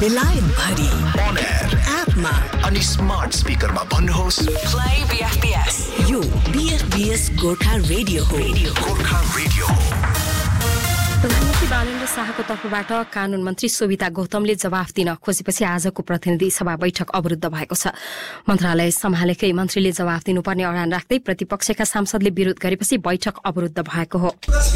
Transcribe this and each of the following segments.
बेलायत भरि on air एपमा अनि स्मार्ट स्पिकरमा भन्नुहोस् प्ले बीएफबीएस। यो बीएफबीएस गोर्खा रेडियो हो। गोर्खा रेडियो हो। प्रधानमन्त्री बालेन्द्र शाहको तर्फबाट कानून मन्त्री शोभिता गौतमले जवाफ दिन खोजेपछि आजको प्रतिनिधि सभा बैठक अवरुद्ध भएको छ। मन्त्रालय सम्हालेकै मन्त्रीले जवाफ दिनुपर्ने अडान राख्दै प्रतिपक्षका सांसदले विरोध गरेपछि बैठक अवरुद्ध भएको हो।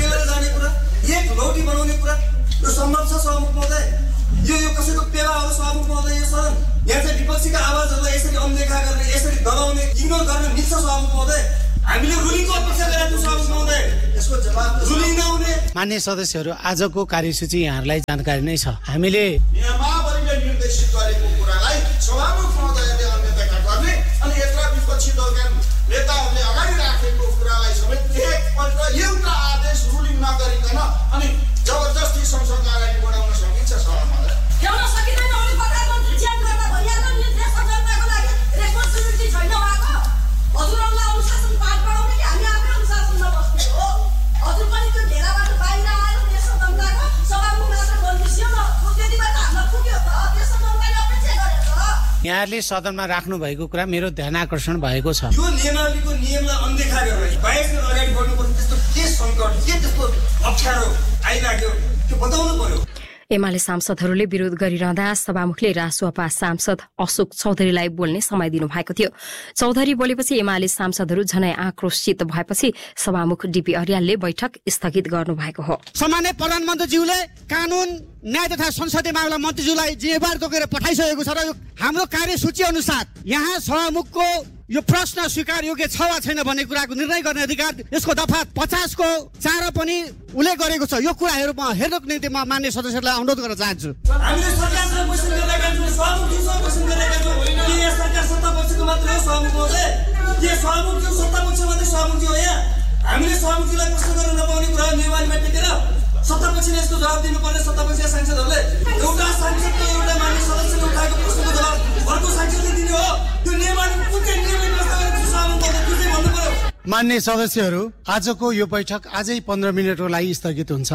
यो कसैको पेवा हो सभामुख महोदय। यो सदन यहाँ चाहिँ विपक्षीका आवाजहरूलाई यसरी अनदेखा गर्ने, यसरी दबाउने, इग्नोर गर्न मिल्छ सभामुख महोदय? हामीले रुलिङको अपेक्षा गरेका छौँ सभामुख महोदय। यसको जवाब रुलिङ नहुने। मान्य सदस्यहरू, आजको कार्यसूची यहाँहरूलाई जानकारी नै छ। हामीले नियमावलीले निर्देशित गरेको कुरालाई सभामुख महोदयले अनदेखा गर्ने अनि यत्र विपक्षी दलका नेताहरूले अगाडि राखेको कुरालाई समेत एकपल्ट एउटा आदेश रुलिङ नगरिकन अनि जबरजस्ती संसदमा अगाडि बढाउन सकिन्छ सभामुख महोदय? ल्याउन सकिँदैन। उनी प्रधानमन्त्री चेन्ज गर्दा भइहाल्यो नि। देश सञ्चालनको लागि रेस्पोन्सिबिलिटी छैन उहाँको। हजुरहरूलाई अनुशासन पाठ पढाउने कि हामी आफै अनुशासनमा बस्ने हो? हजुर पनि त्यो घेराबाट बाहिर आएर देश जनताको सभामुख मात्र बोल्दिसियो न। त्यति बेला हामीलाई पुग्यो त। देश जनताले अपेक्षा गरेको। यहाँहरूले सदनमा राख्नु भएको कुरा मेरो ध्यान आकर्षण भएको छ। यो नियमावलीको नियमलाई अनदेखा गरेर बाहेक अगाडि बढ्नुपर्छ। त्यस्तो के सङ्कट, के त्यस्तो अप्ठ्यारो आइलाग्यो त्यो बताउनु पर्यो। एमाले सांसदहरूले विरोध गरिरहँदा सभामुखले रासुपा सांसद अशोक चौधरीलाई बोल्ने समय दिनुभएको थियो। चौधरी बोलेपछि एमाले सांसदहरू झनै आक्रोशित भएपछि सभामुख डीपी अर्यालले बैठक स्थगित गर्नुभएको हो। सामान्य प्रधानमन्त्रीज्यूले कानून न्याय तथा संसदीय मामिला मन्त्रीज्यूलाई जिम्मेवार तोकेर पठाइसकेको छ र हाम्रो कार्यसूची अनुसार यहाँ सभामुखको यो प्रश्न स्वीकार योग्य छ वा छैन भन्ने कुराको निर्णय गर्ने अधिकार यसको दफा 50 को 4 पनि उल्लेख गरेको छ। यो कुराहरू म हेर्नको निम्ति म मान्य सदस्यहरूलाई अनुरोध गर्न चाहन्छु। हामीले सरकारसँग क्वेसन गरेका छौँ, सभामुखज्यूसँग क्वेसन गरेका छौँ। के यहाँ सरकार सत्तापक्षको मात्र हो सभामुख महोदय? के सभामुखज्यू सत्तापक्ष मात्रै सभामुखज्यू हो? यहाँ हामीले सभामुखज्यूलाई प्रश्न गर्न नपाउने कुरा नियमावलीमा टेकेर सत्तापक्षले यसको जवाब दिनुपर्ने। सत्तापक्षका सांसदहरूले एउटा सांसदको एउटा मान्य सदस्यले उठाएको प्रश्नको जवाब अर्को सांसदले दिने हो? त्यो नियमावली कुन चाहिँ नियमले व्यवस्था गरेको छ सभामुख महोदय? त्यो चाहिँ भन्नु पर्यो। मान्य सदस्यहरू, आजको यो बैठक आजै 15 मिनटको लागि स्थगित हुन्छ।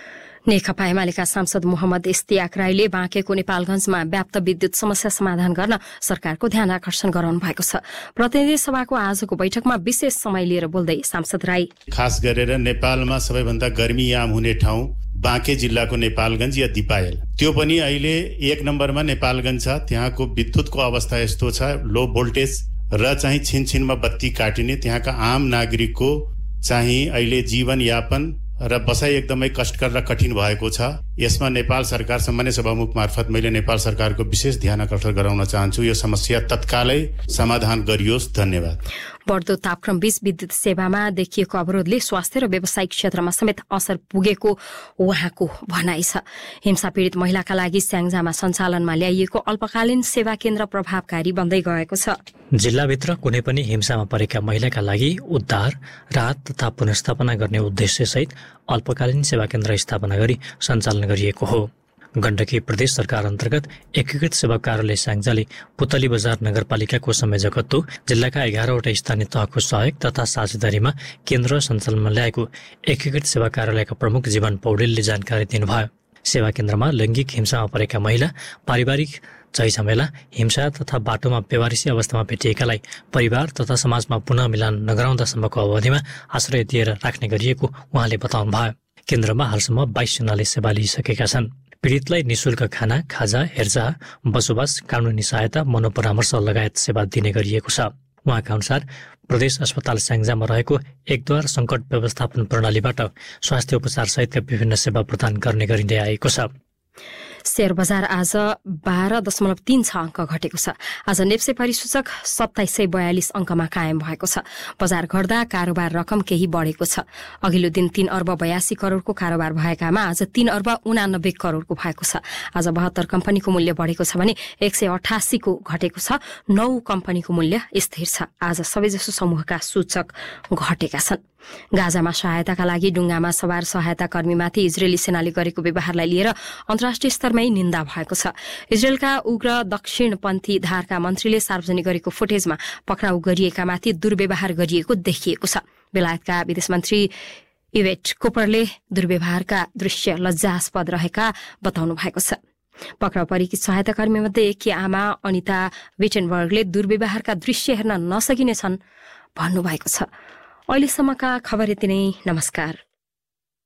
नेकपा एमालेका सांसद मोहम्मद इस्तियाक राईले बाँकेको नेपालगञ्जमा व्याप्त विद्युत समस्या समाधान गर्न सरकारको ध्यान आकर्षण गराउनु भएको छ। प्रतिनिधि सभाको आजको बैठकमा विशेष समय लिएर बोल्दै सांसद राई खास गरेर नेपालमा सबैभन्दा गर्मी याम हुने ठाउँ बाँके जिल्लाको नेपालगञ्ज या दिपायल, त्यो पनि अहिले 1 नम्बरमा नेपालगञ्ज छ। त्यहाँको विद्युतको अवस्था यस्तो छ, लो भोल्टेज र चाहिँ छिनछिनमा बत्ती काटिने, त्यहाँका आम नागरिकको चाहिँ अहिले जीवनयापन र बसाइ एकदमै कष्टकर र कठिन भएको छ। यसमा नेपाल सरकार सामान्य सभामुख मार्फत मैले नेपाल सरकारको विशेष ध्यान आकर्षण गराउन चाहन्छु। यो समस्या तत्कालै समाधान गरियोस्। धन्यवाद। बढ्दो तापक्रम बीच विद्युत सेवामा देखिएको अवरोधले स्वास्थ्य र व्यावसायिक क्षेत्रमा समेत असर पुगेको उहाँको भनाइ छ। हिंसा पीडित महिलाका लागि स्याङ्जामा सञ्चालनमा ल्याइएको अल्पकालीन सेवा केन्द्र प्रभावकारी बन्दै गएको छ। जिल्लाभित्र कुनै पनि हिंसामा परेका महिलाका लागि उद्धार, राहत तथा पुनर्स्थापना गर्ने उद्देश्यसहित अल्पकालीन सेवा केन्द्र स्थापना गरी सञ्चालन गरिएको हो। गण्डकी प्रदेश सरकार अन्तर्गत एकीकृत सेवा कार्यालय स्याङ्जाले पुतली बजार नगरपालिकाको संयोजकत्व जिल्लाका 11वटा स्थानीय तहको सहयोग तथा साझेदारीमा केन्द्र सञ्चालनमा ल्याएको एकीकृत सेवा कार्यालयका प्रमुख जीवन पौडेलले जानकारी दिनुभयो। सेवा केन्द्रमा लैङ्गिक हिंसामा परेका महिला, पारिवारिक झैझमेला, हिंसा तथा बाटोमा बेवारिसी अवस्थामा भेटिएकालाई परिवार तथा समाजमा पुनः मिलान नगराउँदासम्मको अवधिमा आश्रय दिएर राख्ने गरिएको उहाँले बताउनुभयो। केन्द्रमा हालसम्म 22 जनाले सेवा लिइसकेका छन्। पीडितलाई निशुल्क खाना, खाजा, हेरचाह, बसोबास, कानुनी सहायता, मनोपरामर्श लगायत सेवा दिने गरिएको छ। उहाँका अनुसार प्रदेश अस्पताल स्याङ्जामा रहेको एकद्वार सङ्कट व्यवस्थापन प्रणालीबाट स्वास्थ्य उपचार सहितका विभिन्न सेवा प्रदान गर्ने गरिँदै आएको छ। शेयर बजार आज 12.36 अङ्क घटेको छ। आज नेप्से परिसूचक 2742 अङ्कमा कायम भएको छ। बजार घट्दा कारोबार रकम केही बढेको छ। अघिल्लो दिन 3 अर्ब 82 करोडको कारोबार भएकामा आज 3 अर्ब 89 करोडको भएको छ। आज 72 कम्पनीको मूल्य बढेको छ भने 188 को घटेको छ। 9 कम्पनीको मूल्य स्थिर छ। आज सबैजसो समूहका सूचक घटेका छन्। गाजामा सहायताका लागि डुङ्गामा सवार सहायता कर्मीमाथि इजरायली सेनाले गरेको व्यवहारलाई लिएर अन्तर्राष्ट्रिय स्तरमै निन्दा भएको छ। इजरायलका उग्र दक्षिणपन्थी धारका मन्त्रीले सार्वजनिक गरेको फुटेजमा पक्राउ गरिएकामाथि दुर्व्यवहार गरिएको देखिएको छ। बेलायतका विदेश मन्त्री इवेट कोपरले दुर्व्यवहारका दृश्य लज्जास्पद रहेका बताउनु भएको छ। पक्राउ परेकी सहायता कर्मीमध्ये एककी आमा अनिता विटेनबर्गले दुर्व्यवहारका दृश्य हेर्न नसकिनेछन् भन्नुभएको छ। अहिलेसम्मका खबर यति नै। नमस्कार।